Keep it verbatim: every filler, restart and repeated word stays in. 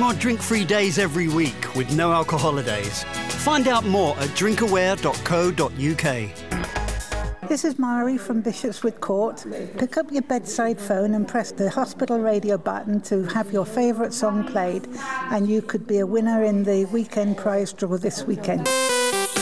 more drink-free days every week with no alcohol holidays. Find out more at drinkaware dot co dot uk. This is Mari from Bishopswood Court. Pick up your bedside phone and press the hospital radio button to have your favourite song played, and you could be a winner in the weekend prize draw this weekend.